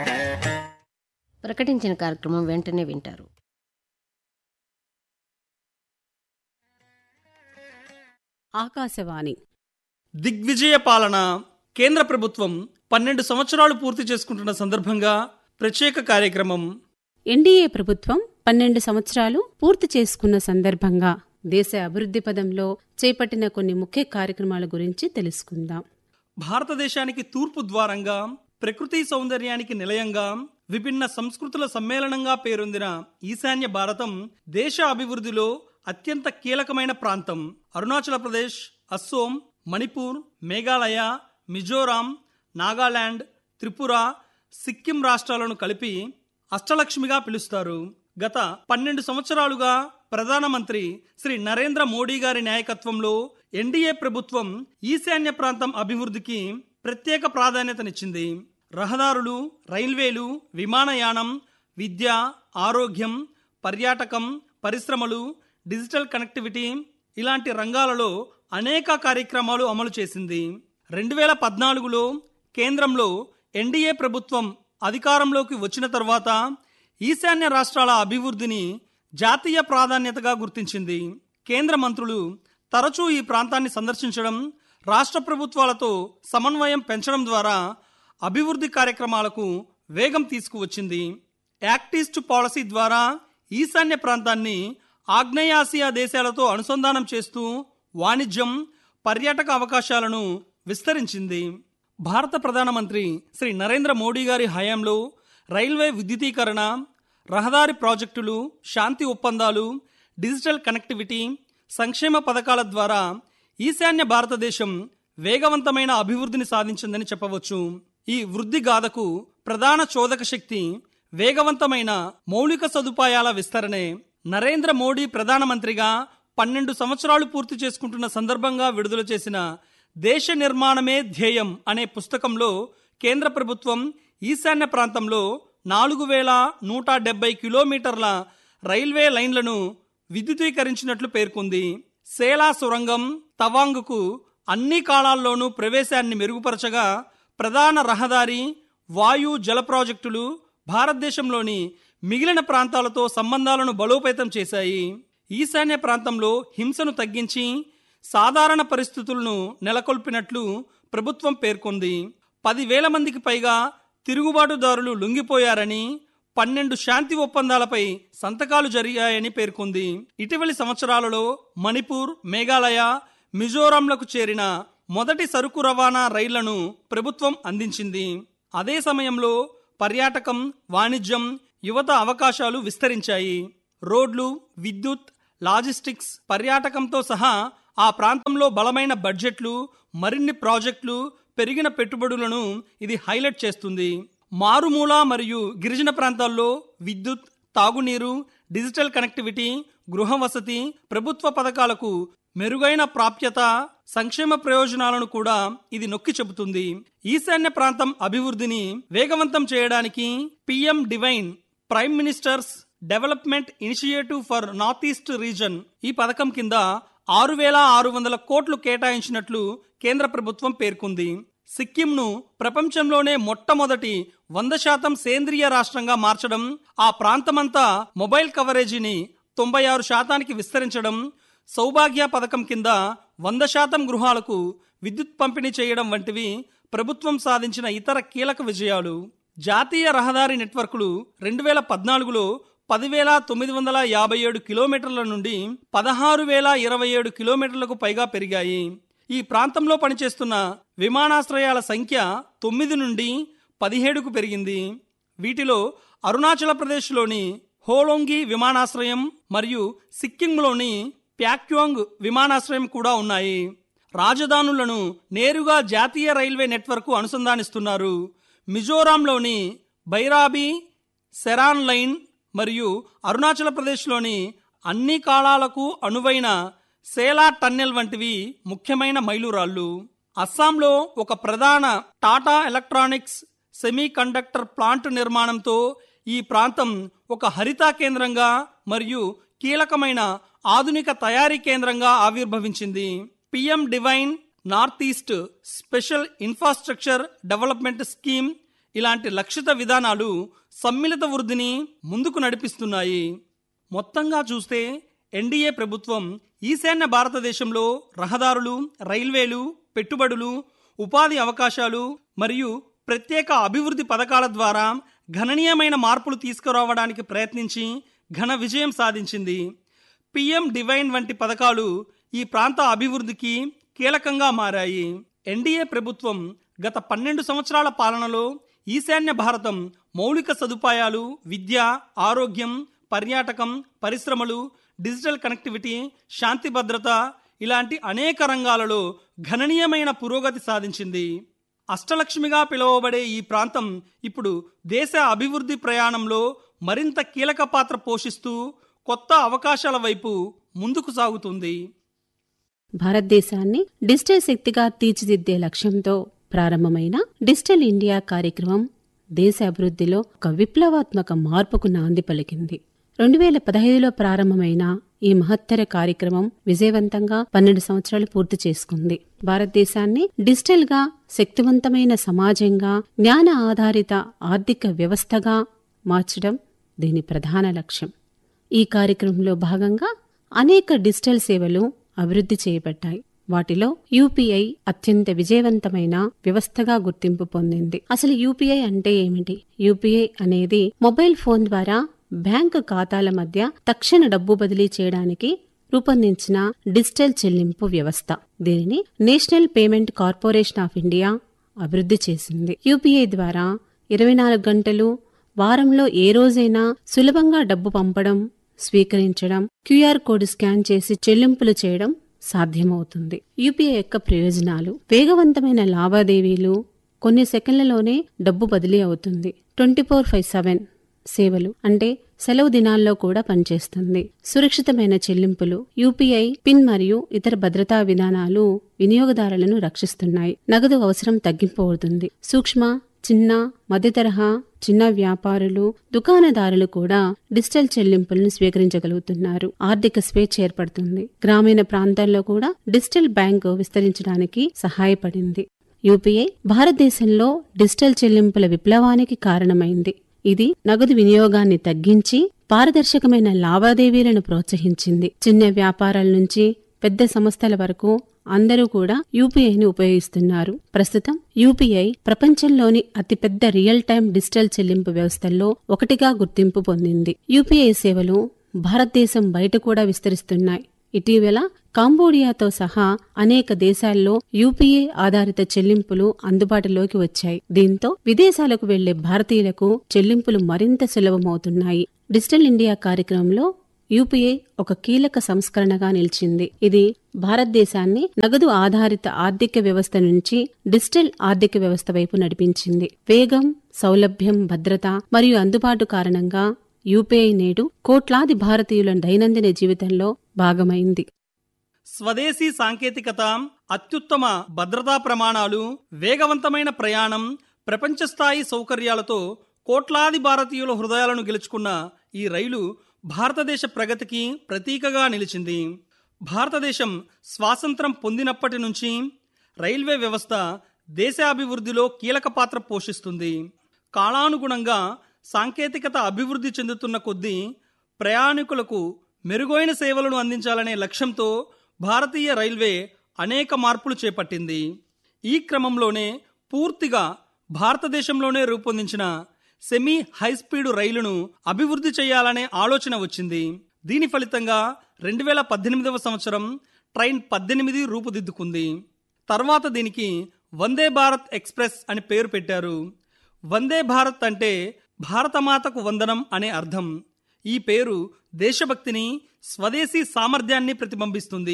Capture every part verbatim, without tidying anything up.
ప్రకటించిన కార్యక్రమం వెంటనే వింటారు. ఆకాశవాణి దిగ్విజయ పాలన. కేంద్ర ప్రభుత్వం పన్నెండు సంవత్సరాలు పూర్తి చేసుకుంటున్న సందర్భంగా ప్రత్యేక కార్యక్రమం. ఎన్డీఏ ప్రభుత్వం పన్నెండు సంవత్సరాలు పూర్తి చేసుకున్న సందర్భంగా దేశ అభివృద్ధి పదంలో చేపట్టిన కొన్ని ముఖ్య కార్యక్రమాల గురించి తెలుసుకుందాం. భారతదేశానికి తూర్పు ద్వారంగా, ప్రకృతి సౌందర్యానికి నిలయంగా, విభిన్న సంస్కృతుల సమ్మేళనంగా పేరొందిన ఈశాన్య భారతం దేశ అభివృద్ధిలో అత్యంత కీలకమైన ప్రాంతం. అరుణాచల్ ప్రదేశ్, అస్సోం, మణిపూర్, మేఘాలయ, మిజోరాం, నాగాలాండ్, త్రిపుర, సిక్కిం రాష్ట్రాలను కలిపి అష్టలక్ష్మిగా పిలుస్తారు. గత పన్నెండు సంవత్సరాలుగా ప్రధానమంత్రి శ్రీ నరేంద్ర మోడీ గారి నాయకత్వంలో ఎన్డీఏ ప్రభుత్వం ఈశాన్య ప్రాంతం అభివృద్ధికి ప్రత్యేక ప్రాధాన్యతనిచ్చింది. రహదారులు, రైల్వేలు, విమానయానం, విద్య, ఆరోగ్యం, పర్యాటకం, పరిశ్రమలు, డిజిటల్ కనెక్టివిటీ ఇలాంటి రంగాలలో అనేక కార్యక్రమాలు అమలు చేసింది. రెండు వేల పద్నాలుగులో కేంద్రంలో ఎన్డీఏ ప్రభుత్వం అధికారంలోకి వచ్చిన తర్వాత ఈశాన్య రాష్ట్రాల అభివృద్ధిని జాతీయ ప్రాధాన్యతగా గుర్తించింది. కేంద్ర మంత్రులు తరచూ ఈ ప్రాంతాన్ని సందర్శించడం, రాష్ట్ర ప్రభుత్వాలతో సమన్వయం పెంచడం ద్వారా అభివృద్ధి కార్యక్రమాలకు వేగం తీసుకువచ్చింది. యాక్ట్ ఈస్ట్ పాలసీ ద్వారా ఈశాన్య ప్రాంతాన్ని ఆగ్నేయాసియా దేశాలతో అనుసంధానం చేస్తూ వాణిజ్యం, పర్యాటక అవకాశాలను విస్తరించింది. భారత ప్రధానమంత్రి శ్రీ నరేంద్ర మోడీ గారి హయాంలో రైల్వే విద్యుదీకరణ, రహదారి ప్రాజెక్టులు, శాంతి ఒప్పందాలు, డిజిటల్ కనెక్టివిటీ, సంక్షేమ పథకాల ద్వారా ఈశాన్య భారతదేశం వేగవంతమైన అభివృద్ధిని సాధించిందని చెప్పవచ్చు. ఈ వృద్ధి గాథకు ప్రధాన చోదక శక్తి వేగవంతమైన మౌలిక సదుపాయాల విస్తరణే. నరేంద్ర మోడీ ప్రధానమంత్రిగా పన్నెండు సంవత్సరాలు పూర్తి చేసుకుంటున్న సందర్భంగా విడుదల చేసిన దేశ నిర్మాణమే ధ్యేయం అనే పుస్తకంలో కేంద్ర ప్రభుత్వం ఈశాన్య ప్రాంతంలో నాలుగు వేల నూట డెబ్బై కిలోమీటర్ల రైల్వే లైన్లను విద్యుదీకరించినట్లు పేర్కొంది. సేలా సొరంగం, తవాంగ్కు అన్ని కాలాల్లోనూ ప్రవేశాన్ని మెరుగుపరచగా ప్రధాన రహదారి, వాయు, జల ప్రాజెక్టులు భారతదేశంలోని మిగిలిన ప్రాంతాలతో సంబంధాలను బలోపేతం చేశాయి. ఈశాన్య ప్రాంతంలో హింసను తగ్గించి సాధారణ పరిస్థితులను నెలకొల్పినట్లు ప్రభుత్వం పేర్కొంది. పదివేల మందికి పైగా తిరుగుబాటుదారులు లొంగిపోయారని, పన్నెండు శాంతి ఒప్పందాలపై సంతకాలు జరిగాయని పేర్కొంది. ఇటీవలి సంవత్సరాలలో మణిపూర్, మేఘాలయ, మిజోరాంలకు చేరిన మొదటి సరుకు రవాణా రైళ్లను ప్రభుత్వం అందించింది. అదే సమయంలో పర్యాటకం, వాణిజ్యం, యువత అవకాశాలు విస్తరించాయి. రోడ్లు, విద్యుత్, లాజిస్టిక్స్, పర్యాటకంతో సహా ఆ ప్రాంతంలో బలమైన బడ్జెట్లు, మరిన్ని ప్రాజెక్టులు, పెరిగిన పెట్టుబడులను ఇది హైలైట్ చేస్తుంది. మారుమూల మరియు గిరిజన ప్రాంతాల్లో విద్యుత్, తాగునీరు, డిజిటల్ కనెక్టివిటీ, గృహ వసతి, ప్రభుత్వ పథకాలకు మెరుగైన ప్రాప్యత, సంక్షేమ ప్రయోజనాలను కూడా ఇది నొక్కి చెబుతుంది. ఈశాన్య ప్రాంతం అభివృద్ధిని వేగవంతం చేయడానికి PM divine, prime ministers development initiative for north east region ఈ పథకం కింద ఆరు వేల ఆరు వందల కోట్లు కేటాయించినట్లు కేంద్ర ప్రభుత్వం పేర్కొంది. సిక్కింను ప్రపంచంలోనే మొట్టమొదటి వంద శాతం సేంద్రియ రాష్ట్రంగా మార్చడం, ఆ ప్రాంతమంతా మొబైల్ కవరేజీని తొంభై ఆరు శాతానికి విస్తరించడం, సౌభాగ్య పథకం కింద వంద శాతం గృహాలకు విద్యుత్ పంపిణీ చేయడం వంటివి ప్రభుత్వం సాధించిన ఇతర కీలక విజయాలు. జాతీయ రహదారి నెట్వర్క్లు రెండు వేల పద్నాలుగులో పదివేల తొమ్మిది వందల యాభై ఏడు కిలోమీటర్ల నుండి పదహారు వేల ఇరవై ఏడు కిలోమీటర్లకు పైగా పెరిగాయి. ఈ ప్రాంతంలో పనిచేస్తున్న విమానాశ్రయాల సంఖ్య తొమ్మిది నుండి పదిహేడుకు పెరిగింది. వీటిలో అరుణాచల్ ప్రదేశ్లోని హోలోంగి విమానాశ్రయం మరియు సిక్కింలోని ప్యాక్యోంగ్ విమానాశ్రయం కూడా ఉన్నాయి. రాజధానులను నేరుగా జాతీయ రైల్వే నెట్వర్క్ అనుసంధానిస్తున్నారు. మిజోరాంలోని బైరాబి, సెరాన్ లైన్ మరియు అరుణాచల్ ప్రదేశ్లోని అన్ని కాలాలకు అనువైన సేలా టన్నెల్ వంటివి ముఖ్యమైన మైలురాళ్లు. అస్సాంలో ఒక ప్రధాన Tata electronics semi conductor plant నిర్మాణంతో ఈ ప్రాంతం ఒక హరిత కేంద్రంగా మరియు కీలకమైన ఆధునిక తయారీ కేంద్రంగా ఆవిర్భవించింది. PM divine north east special infrastructure development scheme ఇలాంటి లక్షిత విధానాలు సమ్మిళిత వృద్ధిని ముందుకు నడిపిస్తున్నాయి. మొత్తంగా చూస్తే ఎన్డీఏ ప్రభుత్వం ఈశాన్య భారతదేశంలో రహదారులు, రైల్వేలు, పెట్టుబడులు, ఉపాధి అవకాశాలు మరియు ప్రత్యేక అభివృద్ధి పథకాల ద్వారా గణనీయమైన మార్పులు తీసుకురావడానికి ప్రయత్నించి ఘన విజయం సాధించింది. పిఎం డివైన్ వంటి పథకాలు ఈ ప్రాంత అభివృద్ధికి కీలకంగా మారాయి. ఎన్డీఏ ప్రభుత్వం గత పన్నెండు సంవత్సరాల పాలనలో ఈశాన్య భారతం మౌలిక సదుపాయాలు, విద్య, ఆరోగ్యం, పర్యాటకం, పరిశ్రమలు, డిజిటల్ కనెక్టివిటీ, శాంతి భద్రత ఇలాంటి అనేక రంగాలలో గణనీయమైన పురోగతి సాధించింది. అష్టలక్ష్మిగా పిలువబడే ఈ ప్రాంతం ఇప్పుడు దేశ అభివృద్ధి ప్రయాణంలో మరింత కీలక పాత్ర పోషిస్తూ కొత్త అవకాశాల వైపు ముందుకు సాగుతుంది. భారతదేశాన్ని డిజిటల్ శక్తిగా తీర్చిదిద్దే లక్ష్యంతో ప్రారంభమైన డిజిటల్ ఇండియా కార్యక్రమం దేశ అభివృద్ధిలో ఒక విప్లవాత్మక మార్పుకు నాంది పలికింది. రెండు వేల పదహైదులో ప్రారంభమైన ఈ మహత్తర కార్యక్రమం విజయవంతంగా పన్నెండు సంవత్సరాలు పూర్తి చేసుకుంది. భారతదేశాన్ని డిజిటల్ గా శక్తివంతమైన సమాజంగా, జ్ఞాన ఆధారిత ఆర్థిక వ్యవస్థగా మార్చడం దీని ప్రధాన లక్ష్యం. ఈ కార్యక్రమంలో భాగంగా అనేక డిజిటల్ సేవలు అభివృద్ధి చేయబడ్డాయి. వాటిలో యూపీఐ అత్యంత విజయవంతమైన వ్యవస్థగా గుర్తింపు పొందింది. అసలు యూపీఐ అంటే ఏమిటి? యూపీఐ అనేది మొబైల్ ఫోన్ ద్వారా బ్యాంకు ఖాతాల మధ్య తక్షణ డబ్బు బదిలీ చేయడానికి రూపొందించిన డిజిటల్ చెల్లింపు వ్యవస్థ. దీనిని national payment corporation of India అభివృద్ధి చేసింది. యూపీఐ ద్వారా ఇరవై నాలుగు గంటలు వారంలో ఏ రోజైనా సులభంగా డబ్బు పంపడం, స్వీకరించడం, క్యూఆర్ కోడ్ స్కాన్ చేసి చెల్లింపులు చేయడం సాధ్యమవుతుంది. యూపీఐ యొక్క ప్రయోజనాలు: వేగవంతమైన లావాదేవీలు, కొన్ని సెకండ్లలోనే డబ్బు బదిలీ అవుతుంది. ట్వంటీ ఫోర్ ఫైవ్ సెవెన్ సేవలు అంటే సెలవు దినాల్లో కూడా పనిచేస్తుంది. సురక్షితమైన చెల్లింపులు, యూపీఐ పిన్ మరియు ఇతర భద్రతా విధానాలు వినియోగదారులను రక్షిస్తున్నాయి. నగదు అవసరం తగ్గింపు అవుతుంది. సూక్ష్మ, చిన్న, మధ్యతరహా చిన్న వ్యాపారులు, దుకాణదారులు కూడా డిజిటల్ చెల్లింపులను స్వీకరించగలుగుతున్నారు. ఆర్థిక స్వేచ్ఛ ఏర్పడుతుంది. గ్రామీణ ప్రాంతాల్లో కూడా డిజిటల్ బ్యాంకు విస్తరించడానికి సహాయపడింది. యూపీఐ భారతదేశంలో డిజిటల్ చెల్లింపుల విప్లవానికి కారణమైంది. ఇది నగదు వినియోగాన్ని తగ్గించి పారదర్శకమైన లావాదేవీలను ప్రోత్సహించింది. చిన్న వ్యాపారాల నుంచి పెద్ద సంస్థల వరకు అందరూ కూడా యూపీఐని ఉపయోగిస్తున్నారు. ప్రస్తుతం యూపీఐ ప్రపంచంలోని అతిపెద్ద రియల్ టైం డిజిటల్ చెల్లింపు వ్యవస్థల్లో ఒకటిగా గుర్తింపు పొందింది. యూపీఐ సేవలు భారతదేశం బయట కూడా విస్తరిస్తున్నాయి. ఇటీవల కాంబోడియాతో సహా అనేక దేశాల్లో యూపీఐ ఆధారిత చెల్లింపులు అందుబాటులోకి వచ్చాయి. దీంతో విదేశాలకు వెళ్లే భారతీయులకు చెల్లింపులు మరింత సులభమవుతున్నాయి. డిజిటల్ ఇండియా కార్యక్రమంలో యూపీఐ ఒక కీలక సంస్కరణగా నిలిచింది. ఇది భారతదేశాన్ని నగదు ఆధారిత ఆర్థిక వ్యవస్థ నుంచి డిజిటల్ ఆర్థిక వ్యవస్థ వైపు నడిపించింది. వేగం, సౌలభ్యం, భద్రత మరియు అందుబాటు కారణంగా యూపీఐ నేడు కోట్లాది భారతీయుల దైనందిన జీవితంలో భాగమైంది. స్వదేశీ సాంకేతికత, అత్యుత్తమ భద్రతా ప్రమాణాలు, వేగవంతమైన ప్రయాణం, ప్రపంచ స్థాయి సౌకర్యాలతో కోట్లాది భారతీయుల హృదయాలను గెలుచుకున్న ఈ రైలు భారతదేశ ప్రగతికి ప్రతీకగా నిలిచింది. భారతదేశం స్వాతంత్రం పొందినప్పటి నుంచి రైల్వే వ్యవస్థ దేశాభివృద్ధిలో కీలక పాత్ర పోషిస్తుంది. కాలానుగుణంగా సాంకేతికత అభివృద్ధి చెందుతున్న కొద్దీ ప్రయాణికులకు మెరుగైన సేవలను అందించాలనే లక్ష్యంతో భారతీయ రైల్వే అనేక మార్పులు చేపట్టింది. ఈ క్రమంలోనే పూర్తిగా భారతదేశంలోనే రూపొందించిన సెమీ హైస్పీడ్ రైలును అభివృద్ధి చేయాలనే ఆలోచన వచ్చింది. దీని ఫలితంగా రెండు వేల పద్దెనిమిదవ సంవత్సరం ట్రైన్ పద్దెనిమిది రూపుదిద్దుకుంది. తర్వాత దీనికి వందే భారత్ ఎక్స్ప్రెస్ అని పేరు పెట్టారు. వందే భారత్ అంటే భారతమాతకు వందనం అనే అర్థం. ఈ పేరు దేశభక్తిని, స్వదేశీ సామర్థ్యాన్ని ప్రతిబింబిస్తుంది.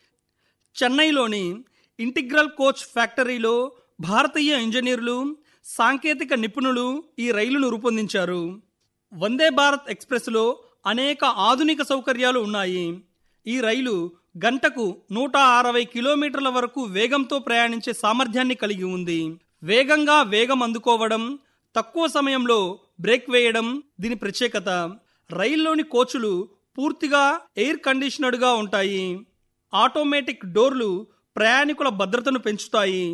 చెన్నైలోని ఇంటిగ్రల్ కోచ్ ఫ్యాక్టరీలో భారతీయ ఇంజనీర్లు, సాంకేతిక నిపుణులు ఈ రైలును రూపొందించారు. వందే భారత్ ఎక్స్ప్రెస్లో అనేక ఆధునిక సౌకర్యాలు ఉన్నాయి. ఈ రైలు గంటకు నూట అరవై కిలోమీటర్ల వరకు వేగంతో ప్రయాణించే సామర్థ్యాన్ని కలిగి ఉంది. వేగంగా వేగం అందుకోవడం, తక్కువ సమయంలో బ్రేక్ వేయడం దీని ప్రత్యేకత. రైల్లోని కోచులు పూర్తిగా ఎయిర్ కండిషనర్డ్గా ఉంటాయి. ఆటోమేటిక్ డోర్లు ప్రయాణికుల భద్రతను పెంచుతాయి.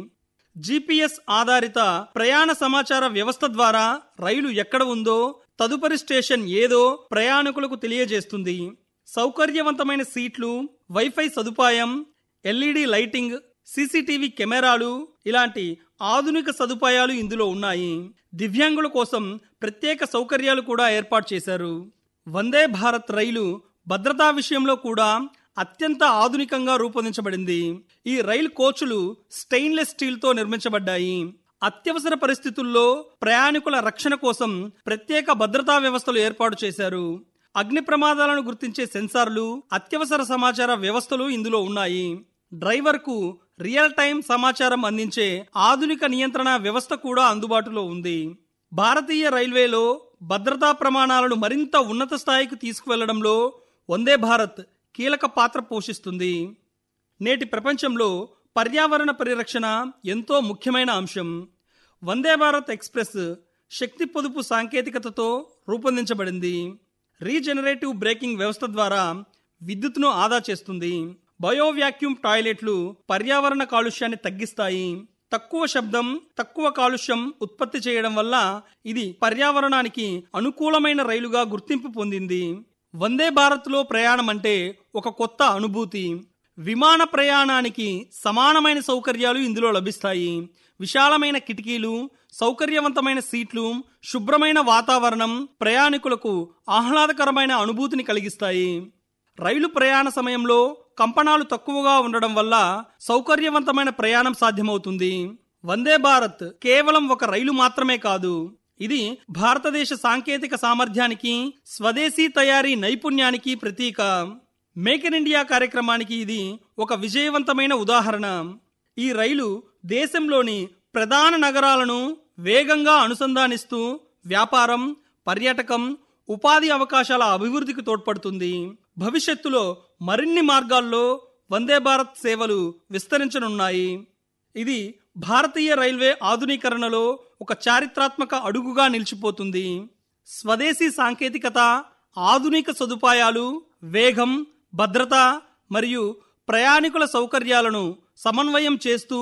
జీపీఎస్ ఆధారిత ప్రయాణ సమాచార వ్యవస్థ ద్వారా రైలు ఎక్కడ ఉందో, తదుపరి స్టేషన్ ఏదో ప్రయాణికులకు తెలియజేస్తుంది. సౌకర్యవంతమైన సీట్లు, వైఫై సదుపాయం, ఎల్ఈడి లైటింగ్, సీసీటీవీ కెమెరాలు ఇలాంటి ఆధునిక సదుపాయాలు ఇందులో ఉన్నాయి. దివ్యాంగుల కోసం ప్రత్యేక సౌకర్యాలు కూడా ఏర్పాటు చేశారు. వందే భారత్ రైలు భద్రతా విషయంలో కూడా అత్యంత ఆధునికంగా రూపొందించబడింది. ఈ రైలు కోచ్లు స్టెయిన్లెస్ స్టీల్తో నిర్మించబడ్డాయి. అత్యవసర పరిస్థితుల్లో ప్రయాణికుల రక్షణ కోసం ప్రత్యేక భద్రతా వ్యవస్థలు ఏర్పాటు చేశారు. అగ్ని ప్రమాదాలను గుర్తించే సెన్సార్లు, అత్యవసర సమాచార వ్యవస్థలు ఇందులో ఉన్నాయి. డ్రైవర్కు రియల్ టైం సమాచారం అందించే ఆధునిక నియంత్రణ వ్యవస్థ కూడా అందుబాటులో ఉంది. భారతీయ రైల్వేలో భద్రతా ప్రమాణాలను మరింత ఉన్నత స్థాయికి తీసుకువెళ్లడంలో వందే భారత్ కీలక పాత్ర పోషిస్తుంది. నేటి ప్రపంచంలో పర్యావరణ పరిరక్షణ ఎంతో ముఖ్యమైన అంశం. వందే భారత్ ఎక్స్ప్రెస్ శక్తి పొదుపు సాంకేతికతతో రూపొందించబడింది. రీజనరేటివ్ బ్రేకింగ్ వ్యవస్థ ద్వారా విద్యుత్తును ఆదా చేస్తుంది. బయో వ్యాక్యూమ్ టాయిలెట్లు పర్యావరణ కాలుష్యాన్ని తగ్గిస్తాయి. తక్కువ శబ్దం, తక్కువ కాలుష్యం ఉత్పత్తి చేయడం వల్ల ఇది పర్యావరణానికి అనుకూలమైన రైలుగా గుర్తింపు పొందింది. వందే భారత్లో ప్రయాణం అంటే ఒక కొత్త అనుభూతి. విమాన ప్రయాణానికి సమానమైన సౌకర్యాలు ఇందులో లభిస్తాయి. విశాలమైన కిటికీలు, సౌకర్యవంతమైన సీట్లు, శుభ్రమైన వాతావరణం ప్రయాణికులకు ఆహ్లాదకరమైన అనుభూతిని కలిగిస్తాయి. రైలు ప్రయాణ సమయంలో కంపనాలు తక్కువగా ఉండడం వల్ల సౌకర్యవంతమైన ప్రయాణం సాధ్యమవుతుంది. వందే భారత్ కేవలం ఒక రైలు మాత్రమే కాదు, ఇది భారతదేశ సాంకేతిక సామర్థ్యానికి, స్వదేశీ తయారీ నైపుణ్యానికి ప్రతీక. మేక్ ఇన్ ఇండియా కార్యక్రమానికి ఇది ఒక విజయవంతమైన ఉదాహరణ. ఈ రైలు దేశంలోని ప్రధాన నగరాలను వేగంగా అనుసంధానిస్తూ వ్యాపారం, పర్యాటకం, ఉపాధి అవకాశాల అభివృద్ధికి తోడ్పడుతుంది. భవిష్యత్తులో మరిన్ని మార్గాల్లో వందే భారత్ సేవలు విస్తరించనున్నాయి. ఇది భారతీయ రైల్వే ఆధునీకరణలో ఒక చారిత్రాత్మక అడుగుగా నిలిచిపోతుంది. స్వదేశీ సాంకేతికత, ఆధునిక సదుపాయాలు, వేగం, భద్రత మరియు ప్రయాణికుల సౌకర్యాలను సమన్వయం చేస్తూ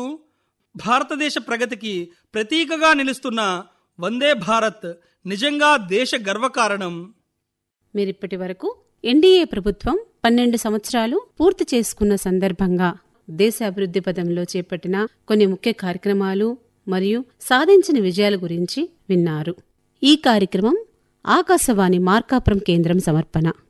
భారతదేశ ప్రగతికి ప్రతీకగా నిలుస్తున్న వందే భారత్ నిజంగా దేశ గర్వకారణం. మీరిప్పటి వరకు ఎన్డీఏ ప్రభుత్వం పన్నెండు సంవత్సరాలు పూర్తి చేసుకున్న సందర్భంగా దేశ అభివృద్ధి పదంలో చేపట్టిన కొన్ని ముఖ్య కార్యక్రమాలు మరియు సాధించిన విజయాల గురించి విన్నారు. ఈ కార్యక్రమం ఆకాశవాణి మార్కాపురం కేంద్రం సమర్పణ.